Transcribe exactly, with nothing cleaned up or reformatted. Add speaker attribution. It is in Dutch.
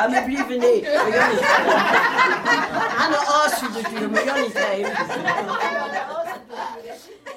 Speaker 1: Ja, maar liever niet. Maar jij niet. Aan de as natuurlijk, maar jij niet heen.